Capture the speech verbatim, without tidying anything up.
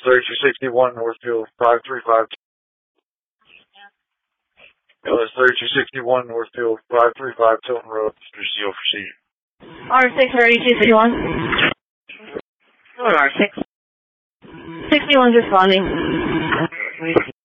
thirty-two sixty-one Northfield five three five. L S thirty-two sixty-one Northfield five three five Tilton Road. Mister Seal proceed. R six thirty-two sixty-one. R six. sixty-one's responding.